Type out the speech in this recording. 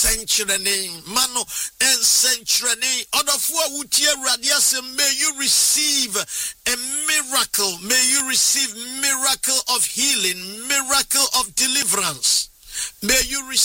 ensentrene mano ensentrene odofo wutie radiase. May you receive a miracle. May you receive miracle of healing, miracle of deliverance. May you receive